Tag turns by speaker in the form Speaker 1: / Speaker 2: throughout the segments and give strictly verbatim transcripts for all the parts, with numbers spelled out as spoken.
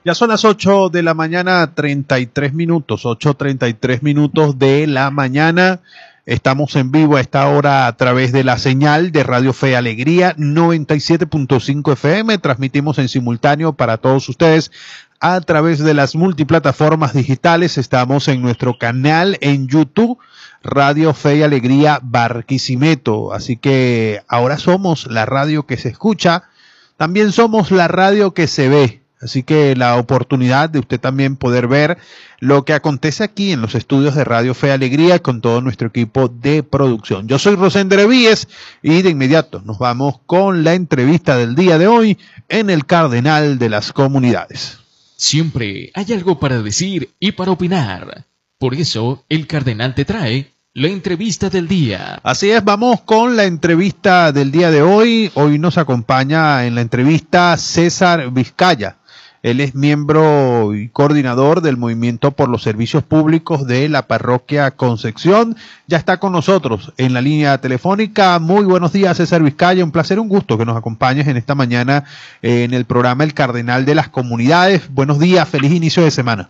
Speaker 1: Ya son las ocho de la mañana, treinta y tres minutos, ocho treinta y tres minutos de la mañana. Estamos en vivo a esta hora a través de la señal de Radio Fe y Alegría noventa y siete punto cinco F M. Transmitimos en simultáneo para todos ustedes a través de las multiplataformas digitales. Estamos en nuestro canal en YouTube, Radio Fe y Alegría Barquisimeto. Así que ahora somos la radio que se escucha, también somos la radio que se ve. Así que la oportunidad de usted también poder ver lo que acontece aquí en los estudios de Radio Fe y Alegría con todo nuestro equipo de producción. Yo soy Rosender Evíes y de inmediato nos vamos con la entrevista del día de hoy en el Cardenal de las Comunidades.
Speaker 2: Siempre hay algo para decir y para opinar. Por eso el Cardenal te trae la entrevista del día.
Speaker 1: Así es, vamos con la entrevista del día de hoy. Hoy nos acompaña en la entrevista César Vizcaya. Él es miembro y coordinador del Movimiento por los Servicios Públicos de la Parroquia Concepción. Ya está con nosotros en la línea telefónica. Muy buenos días, César Vizcaya. Un placer, un gusto que nos acompañes en esta mañana en el programa El Cardenal de las Comunidades. Buenos días, feliz inicio de semana.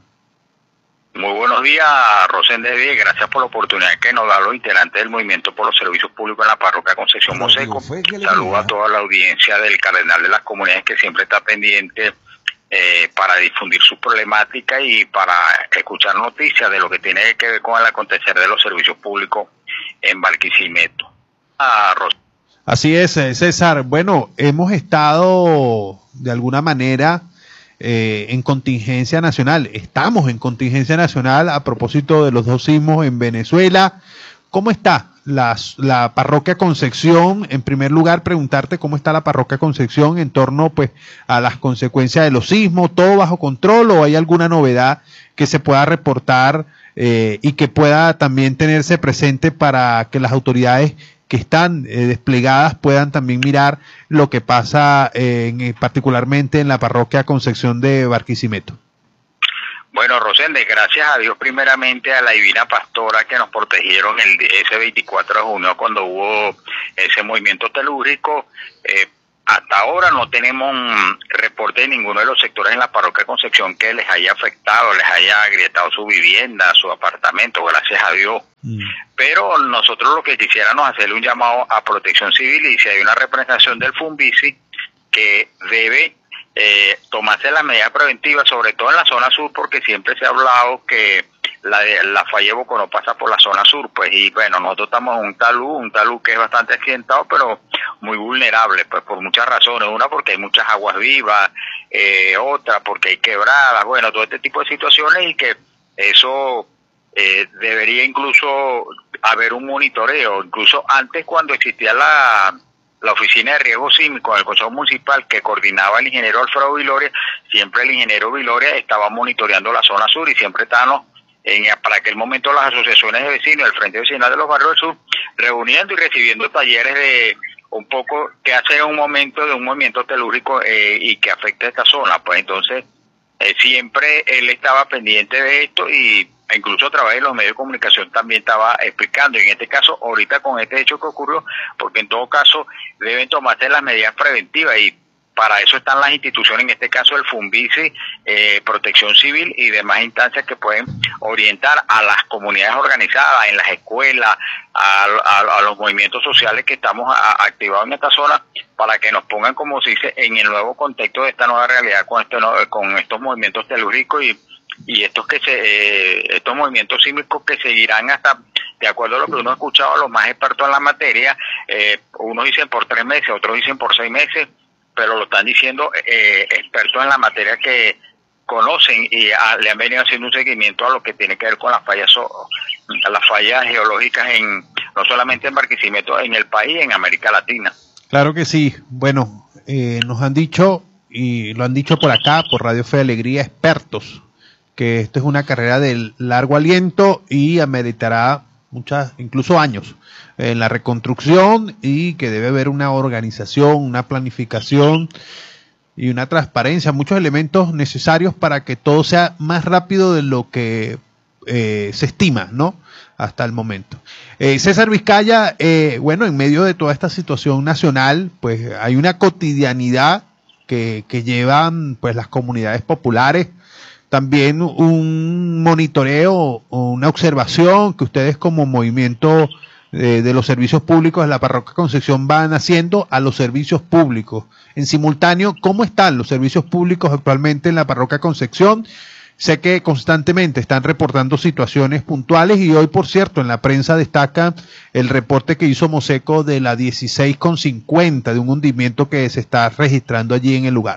Speaker 3: Muy buenos días, Rosender Evíes. Gracias por la oportunidad que nos da los integrantes del Movimiento por los Servicios Públicos en la Parroquia Concepción Moseco. Saludo a toda la audiencia del Cardenal de las Comunidades que siempre está pendiente Eh, para difundir su problemática y para escuchar noticias de lo que tiene que ver con el acontecer de los servicios públicos en Barquisimeto. Ah,
Speaker 1: Así es, César. Bueno, hemos estado de alguna manera eh, en contingencia nacional. Estamos en contingencia nacional a propósito de los dos sismos en Venezuela. ¿Cómo está la, la Parroquia Concepción? En primer lugar, preguntarte cómo está la Parroquia Concepción en torno pues a las consecuencias de los sismos. ¿Todo bajo control o hay alguna novedad que se pueda reportar eh, y que pueda también tenerse presente para que las autoridades que están eh, desplegadas puedan también mirar lo que pasa eh, en, particularmente en la Parroquia Concepción de Barquisimeto?
Speaker 3: Bueno, Rosende, gracias a Dios primeramente, a la Divina Pastora que nos protegieron el ese veinticuatro de junio cuando hubo ese movimiento telúrico. Eh, hasta ahora no tenemos un reporte de ninguno de los sectores en la Parroquia Concepción que les haya afectado, les haya agrietado su vivienda, su apartamento, gracias a Dios. Mm. Pero nosotros lo que quisiéramos es hacerle un llamado a Protección Civil y si hay una representación del FUNVICI que debe Eh, tomarse las medidas preventivas, sobre todo en la zona sur, porque siempre se ha hablado que la, la falla de Boco no pasa por la zona sur, pues, y bueno, nosotros estamos en un talud, un talud que es bastante accidentado, pero muy vulnerable, pues, por muchas razones. Una, porque hay muchas aguas vivas, eh, otra, porque hay quebradas, bueno, todo este tipo de situaciones, y que eso eh, debería incluso haber un monitoreo, incluso antes cuando existía la la Oficina de Riesgo Sísmico del Consejo Municipal que coordinaba el ingeniero Alfredo Viloria, siempre el ingeniero Viloria estaba monitoreando la zona sur y siempre estábamos en, para aquel momento las asociaciones de vecinos, el Frente Vecinal de los Barrios del Sur, reuniendo y recibiendo talleres de un poco qué hacer en un momento de un movimiento telúrico eh, y que afecta a esta zona. Pues entonces eh, siempre él estaba pendiente de esto y incluso a través de los medios de comunicación también estaba explicando, y en este caso, ahorita con este hecho que ocurrió, porque en todo caso deben tomarse las medidas preventivas y para eso están las instituciones, en este caso el FUNVICI, eh, Protección Civil y demás instancias que pueden orientar a las comunidades organizadas, en las escuelas, a, a, a los movimientos sociales que estamos a, activados en esta zona, para que nos pongan, como se dice, en el nuevo contexto de esta nueva realidad con, este, con estos movimientos telúricos y y estos que se eh, estos movimientos sísmicos que seguirán hasta, de acuerdo a lo que uno ha escuchado a los más expertos en la materia, eh, unos dicen por tres meses, otros dicen por seis meses, pero lo están diciendo eh, expertos en la materia que conocen y a, le han venido haciendo un seguimiento a lo que tiene que ver con las fallas a las fallas geológicas en no solamente en Barquisimeto, en el país, en América Latina.
Speaker 1: Claro que sí. Bueno, eh, nos han dicho y lo han dicho por acá, por Radio Fe y Alegría, expertos, que esto es una carrera de largo aliento y ameritará muchas, incluso años, en la reconstrucción y que debe haber una organización, una planificación y una transparencia, muchos elementos necesarios para que todo sea más rápido de lo que eh, se estima, ¿no? Hasta el momento. Eh, César Vizcaya, eh, bueno, en medio de toda esta situación nacional, pues hay una cotidianidad que, que llevan pues las comunidades populares, también un monitoreo, una observación que ustedes como movimiento eh, de los servicios públicos de la Parroquia Concepción van haciendo a los servicios públicos. En simultáneo, ¿cómo están los servicios públicos actualmente en la Parroquia Concepción? Sé que constantemente están reportando situaciones puntuales y hoy, por cierto, en la prensa destaca el reporte que hizo Moseco de la dieciséis con cincuenta, de un hundimiento que se está registrando allí en el lugar.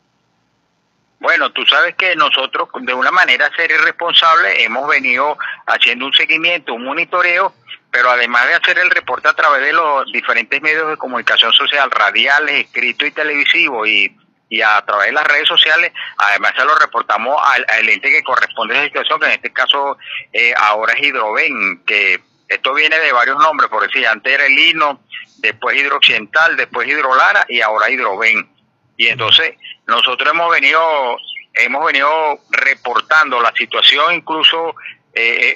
Speaker 3: Bueno, tú sabes que nosotros, de una manera seria y responsable, hemos venido haciendo un seguimiento, un monitoreo, pero además de hacer el reporte a través de los diferentes medios de comunicación social, radiales, escrito y televisivo, y y a través de las redes sociales, además se lo reportamos al, al ente que corresponde a esa situación, que en este caso eh, ahora es Hidroven, que esto viene de varios nombres, por decir, antes era el Hino, después Hidrooccidental, después Hidrolara y ahora Hidroven. Y entonces nosotros hemos venido, hemos venido reportando la situación, incluso eh,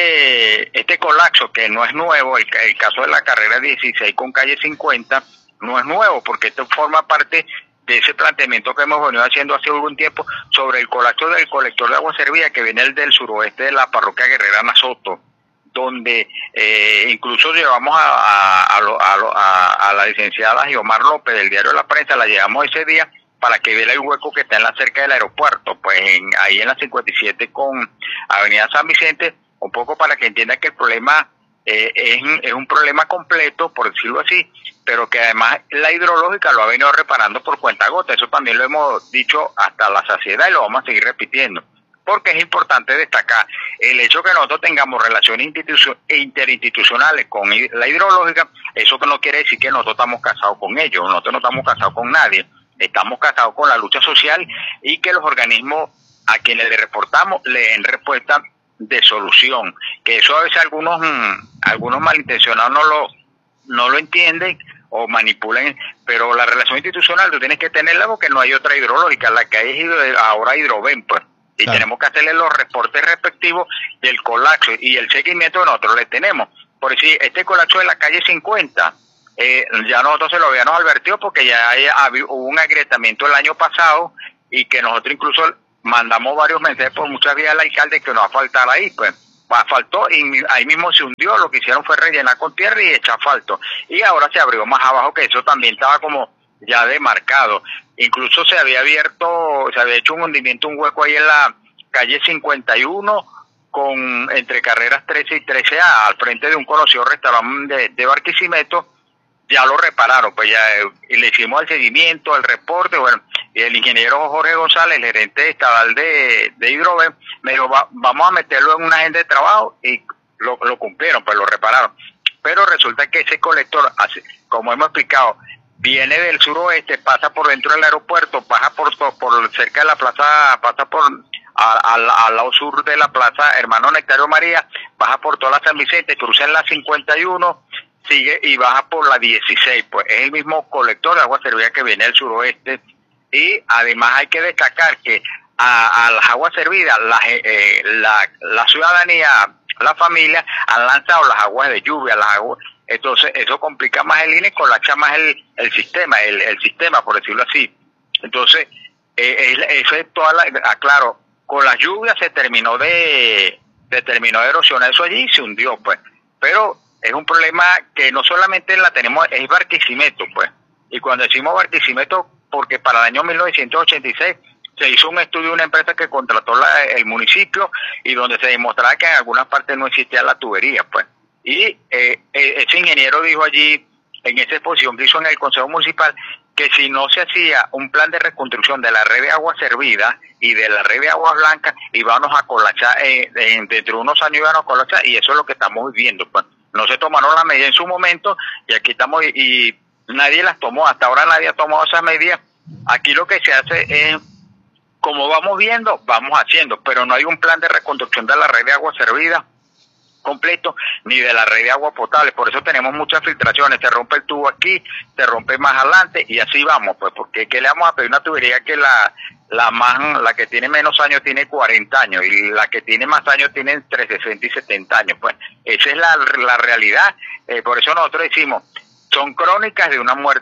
Speaker 3: este este colapso, que no es nuevo, el, el caso de la carrera dieciséis con calle cincuenta, no es nuevo, porque esto forma parte de ese planteamiento que hemos venido haciendo hace algún tiempo sobre el colapso del colector de agua servida que viene del suroeste de la parroquia Guerrera Nasoto, donde eh, incluso llevamos a, a, a, a, a, a la licenciada Giomar López del diario de la Prensa, la llevamos ese día para que vea el hueco que está en la cerca del aeropuerto, pues en, ahí en la cincuenta y siete con Avenida San Vicente, un poco para que entienda que el problema eh, es, es un problema completo, por decirlo así, pero que además la hidrológica lo ha venido reparando por cuenta gota. Eso también lo hemos dicho hasta la saciedad y lo vamos a seguir repitiendo, porque es importante destacar el hecho que nosotros tengamos relaciones institu- interinstitucionales con la hidrológica. Eso que no quiere decir que nosotros estamos casados con ellos, nosotros no estamos casados con nadie, estamos casados con la lucha social y que los organismos a quienes le reportamos le den respuesta de solución, que eso a veces algunos mmm, algunos malintencionados no lo no lo entienden o manipulen, pero la relación institucional tú tienes que tenerla porque no hay otra hidrológica, la que hay es ahora Hidroven, pues, y claro, tenemos que hacerle los reportes respectivos del colapso y el seguimiento que nosotros le tenemos. Por decir, este colapso de la calle cincuenta, eh, ya nosotros se lo habíamos advertido porque ya hay, había, hubo un agrietamiento el año pasado y que nosotros incluso mandamos varios mensajes por muchas vías al alcalde que nos va a faltar ahí, pues. Faltó y ahí mismo se hundió, lo que hicieron fue rellenar con tierra y echar asfalto, y ahora se abrió más abajo, que eso también estaba como ya demarcado, incluso se había abierto, se había hecho un hundimiento, un hueco ahí en la calle cincuenta y uno con entre carreras trece y trece A, al frente de un conocido restaurante de, de Barquisimeto. Ya lo repararon, pues ya y le hicimos el seguimiento, el reporte, bueno, y el ingeniero Jorge González, el gerente estatal de, de Hidroven, me dijo, va, vamos a meterlo en una agenda de trabajo, y lo, lo cumplieron, pues lo repararon. Pero resulta que ese colector, así, como hemos explicado, viene del suroeste, pasa por dentro del aeropuerto, pasa por, por, por cerca de la plaza, pasa por al, al lado sur de la plaza Hermano Nectario María, baja por toda la San Vicente, cruza en la cincuenta y uno, sigue y baja por la dieciséis, pues es el mismo colector de agua servida que viene del suroeste. Y además hay que destacar que a, a las aguas servidas la, eh, la, la ciudadanía, la familia han lanzado las aguas de lluvia, las aguas, entonces eso complica más el I N E, colapsa más el, el sistema, el, el sistema por decirlo así. Entonces, eh, eso es toda la, aclaro, con las lluvias se terminó de, se terminó de erosionar eso allí y se hundió, pues, pero es un problema que no solamente la tenemos, es Barquisimeto, pues, y cuando decimos Barquisimeto, porque para el año mil novecientos ochenta y seis se hizo un estudio de una empresa que contrató la, el municipio y donde se demostraba que en algunas partes no existía la tubería, pues. Y eh, ese ingeniero dijo allí, en esa exposición que hizo en el Consejo Municipal, que si no se hacía un plan de reconstrucción de la red de agua servida y de la red de aguas blancas, íbamos a colapsar, eh, dentro de unos años íbamos a colapsar, y eso es lo que estamos viviendo, pues. No se tomaron las medidas en su momento, y aquí estamos, y, y nadie las tomó, hasta ahora nadie ha tomado esas medidas. Aquí lo que se hace es, como vamos viendo, vamos haciendo, pero no hay un plan de reconstrucción de la red de agua servida completo, ni de la red de agua potable. Por eso tenemos muchas filtraciones, se rompe el tubo aquí, se rompe más adelante, y así vamos, pues, porque ¿qué le vamos a pedir una tubería que la la más la que tiene menos años tiene cuarenta años, y la que tiene más años tiene entre sesenta y setenta años? Pues esa es la, la realidad. Eh, por eso nosotros decimos, son crónicas de una muerte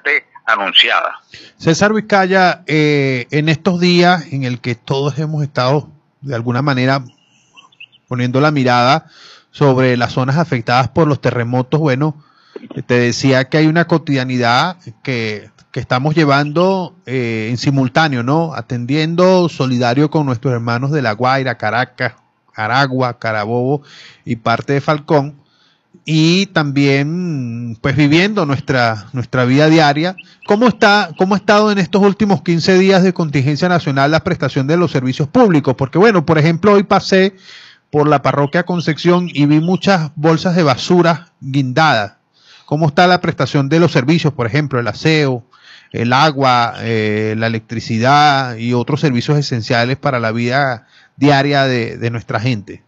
Speaker 3: anunciada.
Speaker 1: César Vizcaya, eh, en estos días en el que todos hemos estado de alguna manera poniendo la mirada sobre las zonas afectadas por los terremotos, bueno, te decía que hay una cotidianidad que, que estamos llevando eh, en simultáneo, ¿no? Atendiendo, solidario con nuestros hermanos de La Guaira, Caracas, Aragua, Carabobo y parte de Falcón, y también pues viviendo nuestra nuestra vida diaria. ¿Cómo está, cómo ha estado en estos últimos quince días de contingencia nacional la prestación de los servicios públicos? Porque bueno, por ejemplo, hoy pasé por la parroquia Concepción y vi muchas bolsas de basura guindadas. ¿Cómo está la prestación de los servicios, por ejemplo, el aseo, el agua, eh, la electricidad y otros servicios esenciales para la vida diaria de, de nuestra gente?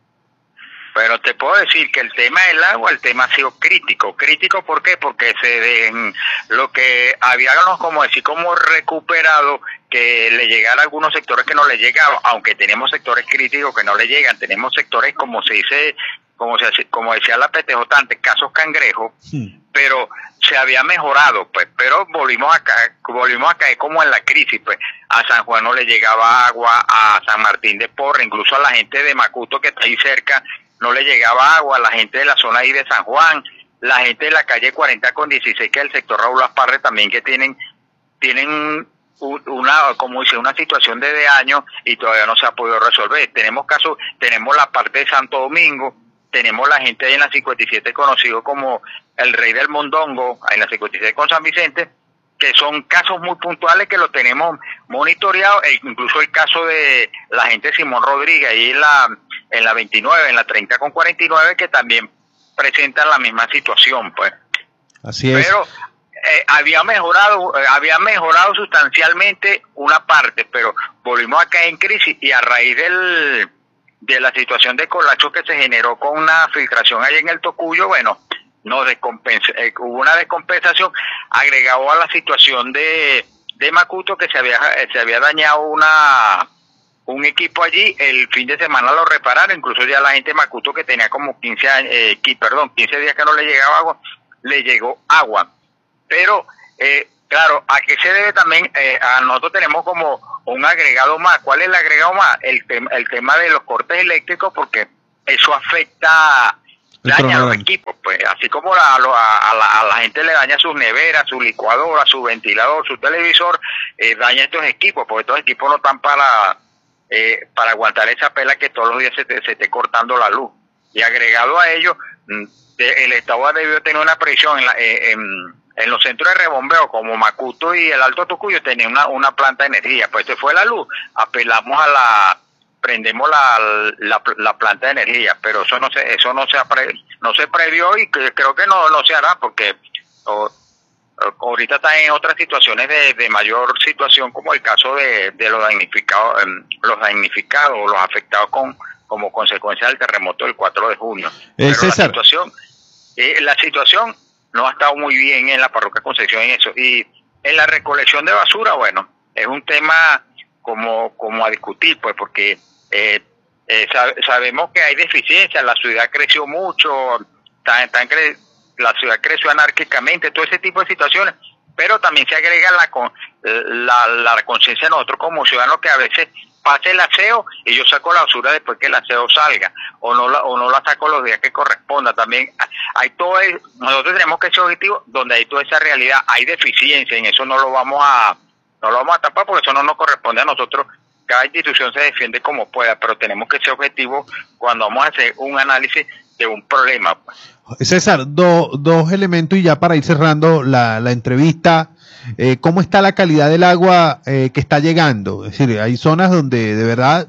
Speaker 3: Pero te puedo decir que el tema del agua, el tema ha sido crítico. ¿Crítico por qué? Porque se de, lo que habíamos, como decir, como recuperado, que le llegara a algunos sectores que no le llegaban, aunque tenemos sectores críticos que no le llegan, tenemos sectores, como se dice, como se como decía la P T J antes, casos cangrejos, sí. Pero se había mejorado, pues, pero volvimos a caer, volvimos a caer como en la crisis, pues. A San Juan no le llegaba agua, a San Martín de Porres, incluso a la gente de Macuto que está ahí cerca, no le llegaba agua, a la gente de la zona ahí de San Juan, la gente de la calle cuarenta con dieciséis, que es el sector Raúl Asparre también, que tienen, tienen una, como dice, una situación de daño y todavía no se ha podido resolver. Tenemos casos, tenemos la parte de Santo Domingo, tenemos la gente ahí en la cincuenta y siete conocido como el Rey del Mondongo, en la cincuenta y siete con San Vicente, que son casos muy puntuales que lo tenemos monitoreado, e incluso el caso de la gente de Simón Rodríguez ahí en la en la veintinueve, en la treinta con cuarenta y nueve, que también presentan la misma situación, pues.
Speaker 1: Así es.
Speaker 3: Pero eh, había mejorado, eh, había mejorado sustancialmente una parte, pero volvimos a caer en crisis y a raíz del de la situación de colapso que se generó con una filtración ahí en el Tocuyo, bueno, no descompensa, eh, hubo una descompensación agregado a la situación de de Macuto, que se había eh, se había dañado una un equipo allí, el fin de semana lo repararon, incluso ya la gente de Macuto que tenía como quince años, eh, perdón, quince días que no le llegaba agua, le llegó agua. Pero, eh, claro, ¿a qué se debe también? Eh, a nosotros tenemos como un agregado más. ¿Cuál es el agregado más? El, te el tema de los cortes eléctricos, porque eso afecta, daña a los equipos, pues, así como a, a, a, la, a la gente le daña sus neveras, su licuadora, su ventilador, su televisor, eh, daña estos equipos, porque estos equipos no están para... Eh, para aguantar esa pela que todos los días se, te, se esté cortando la luz. Y agregado a ello, de, el Estado ha debido tener una presión en, la, eh, en, en los centros de rebombeo como Macuto y el Alto Tocuyo, tenía una, una planta de energía. Pues se fue la luz, apelamos a la, prendemos la, la, la planta de energía, pero eso no se, eso no se, apre, no se previó y que, creo que no, no se hará porque o, ahorita está en otras situaciones de, de mayor situación, como el caso de, de los damnificados, eh, los damnificados o los afectados con como consecuencia del terremoto del cuatro de junio.
Speaker 1: Eh,
Speaker 3: Pero
Speaker 1: César.
Speaker 3: la situación, eh, la situación no ha estado muy bien en la parroquia Concepción en eso. Y en la recolección de basura, bueno, es un tema como como a discutir, pues, porque eh, eh, sab sabemos que hay deficiencias, la ciudad creció mucho, tan, tan cre la ciudad creció anárquicamente, todo ese tipo de situaciones, pero también se agrega la la, la conciencia de nosotros como ciudadanos, que a veces pase el aseo y yo saco la basura después que el aseo salga, o no la, o no la saco los días que corresponda. También hay todo el, nosotros tenemos que ser objetivos donde hay toda esa realidad, hay deficiencia, en eso no lo vamos a no lo vamos a tapar porque eso no nos corresponde a nosotros. Cada institución se defiende como pueda, pero tenemos que ser objetivos cuando vamos a hacer un análisis de un problema.
Speaker 1: César, do, dos elementos y ya para ir cerrando la, la entrevista. Eh, ¿Cómo está la calidad del agua eh, que está llegando? Es decir, hay zonas donde de verdad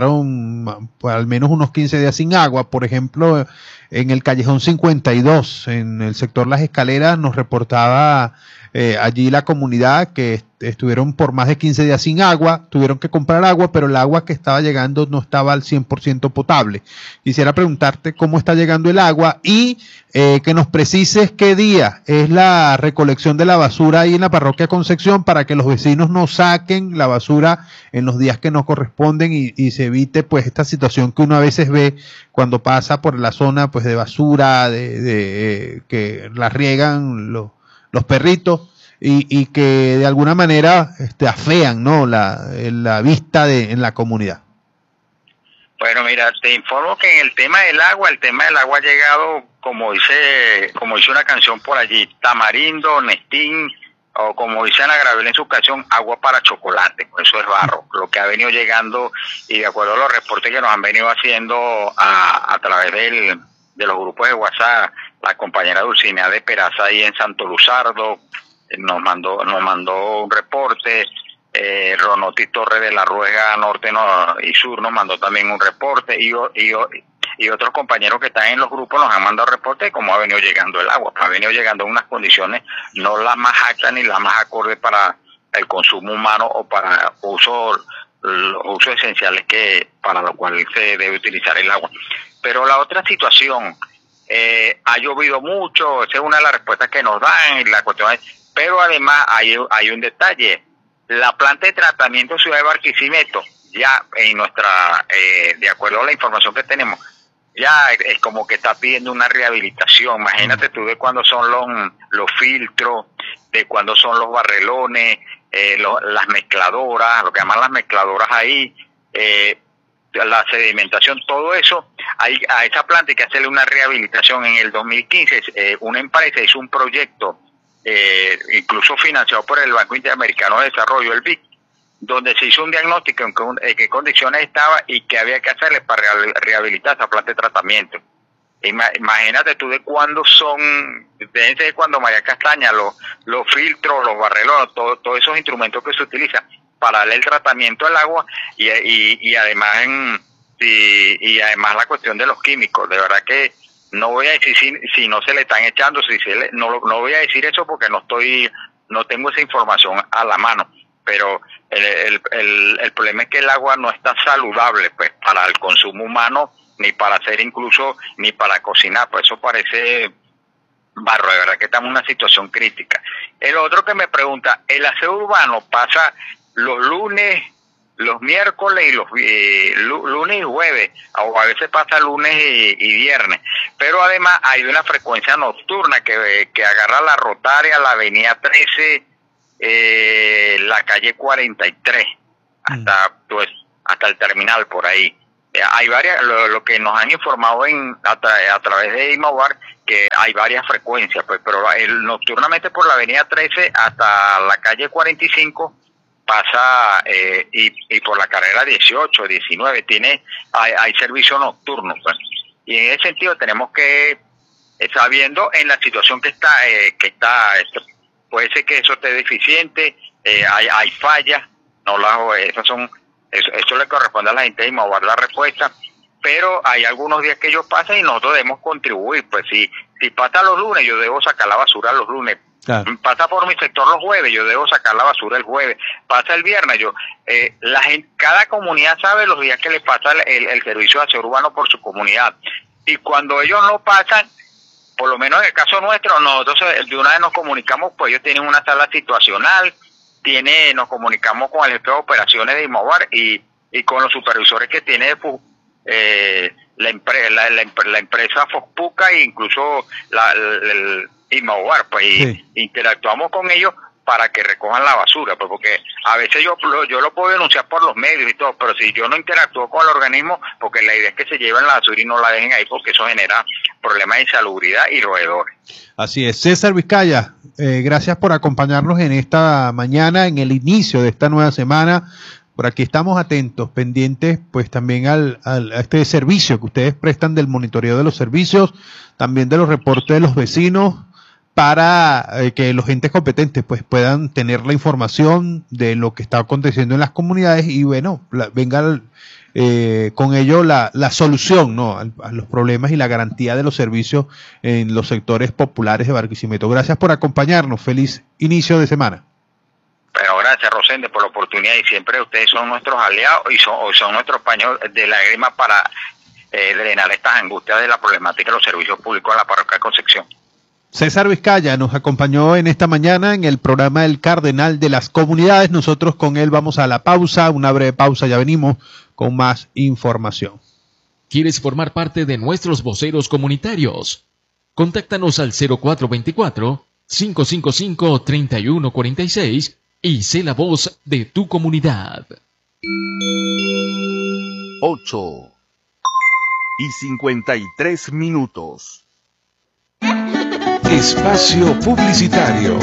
Speaker 1: pasaron pues, al menos unos quince días sin agua. Por ejemplo, en el Callejón cincuenta y dos, en el sector Las Escaleras, nos reportaba eh, allí la comunidad que est estuvieron por más de quince días sin agua, tuvieron que comprar agua, pero el agua que estaba llegando no estaba al cien por ciento potable. Quisiera preguntarte cómo está llegando el agua y eh, que nos precises qué día es la recolección de la basura ahí en la parroquia Concepción, para que los vecinos no saquen la basura en los días que no corresponden y, y se evite pues esta situación que uno a veces ve cuando pasa por la zona pues de basura, de, de eh, que la riegan los, los perritos. y, y que de alguna manera este, afean, ¿no?, la, la vista de, en la comunidad.
Speaker 3: Bueno, mira, te informo que en el tema del agua, el tema del agua ha llegado, como dice, como dice una canción por allí, tamarindo, nestín, o como dice Ana Gabriel en su canción, agua para chocolate, eso es barro, lo que ha venido llegando, y de acuerdo a los reportes que nos han venido haciendo a, a través del, de los grupos de WhatsApp, la compañera Dulcinea de Peraza ahí en Santo Luzardo nos mandó, nos mandó un reporte. Eh, Ronoti Torre de la Ruega Norte no, y Sur nos mandó también un reporte, y, y, y otros compañeros que están en los grupos nos han mandado reportes de cómo ha venido llegando el agua. Ha venido llegando en unas condiciones no las más aptas ni las más acordes para el consumo humano o para uso, los usos esenciales que para lo cual se debe utilizar el agua. Pero la otra situación, eh, ha llovido mucho, esa es una de las respuestas que nos dan, y la cuestión es, pero además hay, hay un detalle. La planta de tratamiento de Ciudad de Barquisimeto, ya en nuestra, eh, de acuerdo a la información que tenemos, ya es como que está pidiendo una rehabilitación. Imagínate tú de cuándo son los, los filtros, de cuándo son los barrelones, eh, lo, las mezcladoras, lo que llaman las mezcladoras ahí, eh, la sedimentación, todo eso. Hay, a esa planta hay que hacerle una rehabilitación. En el dos mil quince, eh, una empresa hizo un proyecto, Eh, incluso financiado por el Banco Interamericano de Desarrollo, el B I C, donde se hizo un diagnóstico en, en qué condiciones estaba y qué había que hacerle para rehabilitar esa planta de tratamiento. Imagínate tú de cuándo son, desde cuando María Castaña, los, los filtros, los barrelones, todos todo esos instrumentos que se utilizan para darle el tratamiento al agua, y, y, y además en, y, y además la cuestión de los químicos. De verdad que no voy a decir si, si no se le están echando, si se le, no, no voy a decir eso porque no estoy, no tengo esa información a la mano, pero el, el, el, el problema es que el agua no está saludable, pues, para el consumo humano, ni para hacer incluso, ni para cocinar, pues eso parece barro, de verdad que estamos en una situación crítica. El otro que me pregunta, el aseo urbano pasa los lunes, los miércoles y los eh, lunes y jueves, o a veces pasa lunes y, y viernes, pero además hay una frecuencia nocturna que, que agarra la Rotaria, la avenida trece, eh, la calle cuarenta y tres, hasta pues hasta el terminal por ahí. Eh, hay varias, lo, lo que nos han informado en a, tra, a través de IMAUBAR, que hay varias frecuencias, pues, pero el, nocturnamente por la avenida trece hasta la calle cuarenta y cinco pasa, eh, y, y por la carrera dieciocho, diecinueve, tiene, hay, hay servicio nocturno, pues. Y en ese sentido tenemos que, eh, sabiendo en la situación que está, eh, que está, este, puede ser que eso esté deficiente, eh, hay, hay fallas, no las, esas son, eso, eso le corresponde a la gente de IMAUBAR la respuesta, pero hay algunos días que ellos pasan y nosotros debemos contribuir, pues si, si pasa los lunes, yo debo sacar la basura los lunes. Claro. Pasa por mi sector los jueves, yo debo sacar la basura el jueves. Pasa el viernes, yo eh, la gente, cada comunidad sabe los días que le pasa el, el, el servicio de aseo urbano por su comunidad. Y cuando ellos no pasan, por lo menos en el caso nuestro, nosotros de una vez nos comunicamos, pues ellos tienen una sala situacional, tiene, nos comunicamos con el jefe de operaciones de IMAUBAR y, y con los supervisores que tiene eh, la, empre, la, la, la empresa Fospuca e incluso la, la, el IMAUBAR, pues sí. Y interactuamos con ellos para que recojan la basura, pues porque a veces yo yo lo puedo denunciar por los medios y todo, pero si yo no interactúo con el organismo, porque la idea es que se lleven la basura y no la dejen ahí, porque eso genera problemas de insalubridad y roedores.
Speaker 1: Así es. César Vizcaya, eh, gracias por acompañarnos en esta mañana, en el inicio de esta nueva semana. Por aquí estamos atentos, pendientes, pues también al, al, a este servicio que ustedes prestan del monitoreo de los servicios, también de los reportes de los vecinos, para eh, que los entes competentes pues puedan tener la información de lo que está aconteciendo en las comunidades y bueno, la, venga eh, con ello la, la solución, ¿no?, a, a los problemas y la garantía de los servicios en los sectores populares de Barquisimeto. Gracias por acompañarnos, feliz inicio de semana.
Speaker 3: Pero gracias, Rosende, por la oportunidad, y siempre ustedes son nuestros aliados y son, son nuestros paños de lágrimas para eh, drenar estas angustias de la problemática de los servicios públicos en la parroquia de Concepción.
Speaker 1: César Vizcaya nos acompañó en esta mañana en el programa El Cardenal de las Comunidades. Nosotros con él vamos a la pausa, una breve pausa, ya venimos con más información.
Speaker 2: ¿Quieres formar parte de nuestros voceros comunitarios? Contáctanos al cero cuatro veinticuatro, cinco cinco cinco, tres uno cuatro seis y sé la voz de tu comunidad.
Speaker 4: ocho y cincuenta y tres minutos.
Speaker 5: Espacio publicitario.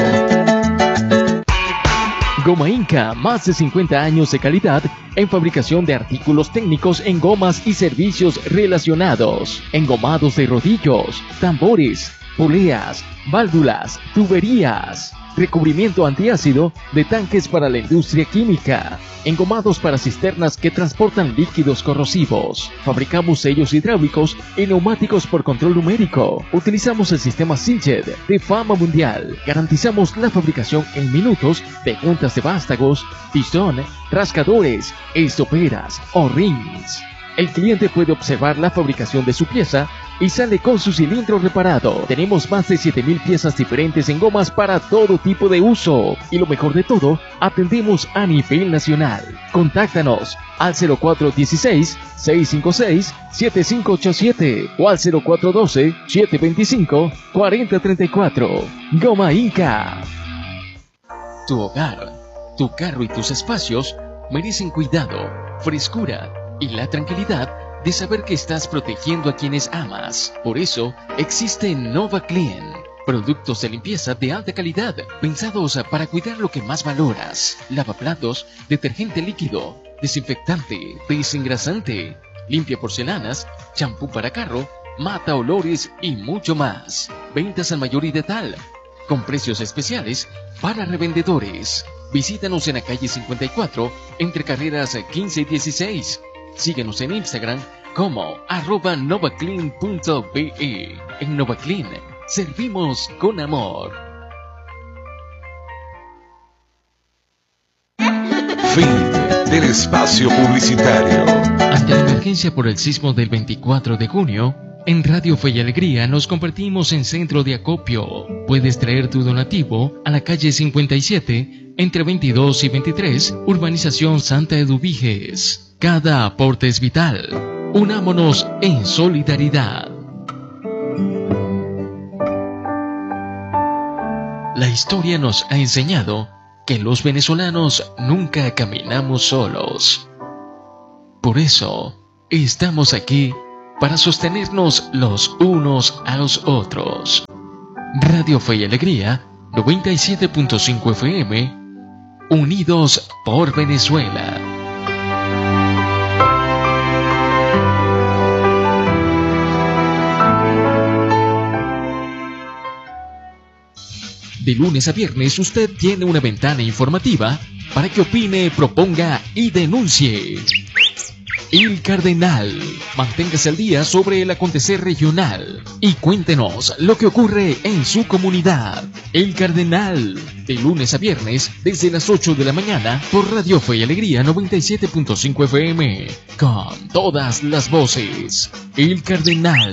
Speaker 2: Goma Inca, más de cincuenta años de calidad en fabricación de artículos técnicos en gomas y servicios relacionados. Engomados de rodillos, tambores, poleas, válvulas, tuberías. Recubrimiento antiácido de tanques para la industria química. Engomados para cisternas que transportan líquidos corrosivos. Fabricamos sellos hidráulicos y neumáticos por control numérico. Utilizamos el sistema Siljet de fama mundial. Garantizamos la fabricación en minutos de juntas de vástagos, pistón, rascadores, estoperas o rings. El cliente puede observar la fabricación de su pieza y sale con su cilindro reparado. Tenemos más de siete mil piezas diferentes en gomas para todo tipo de uso. Y lo mejor de todo, atendemos a nivel nacional. Contáctanos al cero cuatro uno seis, seis cinco seis, siete cinco ocho siete o al cero cuatro uno dos, siete dos cinco, cuatro cero tres cuatro. Goma Inca. Tu hogar, tu carro y tus espacios merecen cuidado, frescura y la tranquilidad de saber que estás protegiendo a quienes amas. Por eso existe Nova Clean, productos de limpieza de alta calidad, pensados para cuidar lo que más valoras: lavaplatos, detergente líquido, desinfectante, desengrasante, limpia porcelanas, champú para carro, mata olores y mucho más. Ventas al mayor y de tal, con precios especiales para revendedores. Visítanos en la calle cincuenta y cuatro, entre carreras quince y dieciséis. Síguenos en Instagram como arroba novaclean punto be. En Novaclean servimos con amor.
Speaker 5: Fin del espacio publicitario.
Speaker 2: Ante la emergencia por el sismo del veinticuatro de junio, en Radio Fe y Alegría nos convertimos en centro de acopio. Puedes traer tu donativo a la calle cincuenta y siete, entre veintidós y veintitrés, Urbanización Santa Eduviges. Cada aporte es vital. Unámonos en solidaridad. La historia nos ha enseñado que los venezolanos nunca caminamos solos. Por eso, estamos aquí para sostenernos los unos a los otros. Radio Fe y Alegría, noventa y siete punto cinco F M, unidos por Venezuela. De lunes a viernes usted tiene una ventana informativa para que opine, proponga y denuncie. El Cardenal. Manténgase al día sobre el acontecer regional y cuéntenos lo que ocurre en su comunidad. El Cardenal. De lunes a viernes desde las ocho de la mañana por Radio Fe y Alegría noventa y siete punto cinco F M. Con todas las voces. El Cardenal.